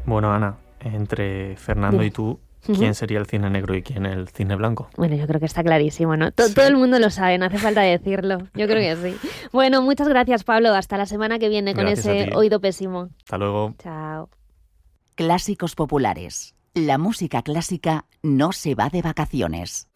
Bueno, Ana, entre Fernando Dime. y tú, Ujú. ¿quién sería el cine negro y quién el cine blanco? Bueno, yo creo que está clarísimo, ¿no? Sí. Todo el mundo lo sabe, no hace falta decirlo. Yo creo que sí. Bueno, muchas gracias, Pablo. Hasta la semana que viene con Gracias a ese ti. oído pésimo. Hasta luego. Chao. Clásicos populares. La música clásica no se va de vacaciones.